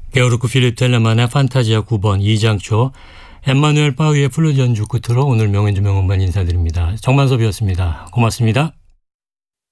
게오르크 필립 텔레만의 판타지아 9번 2장초, 엠마누엘 바위의 플룻 연주 끝으로 오늘 명연주 명음반 인사드립니다. 정만섭이었습니다. 고맙습니다.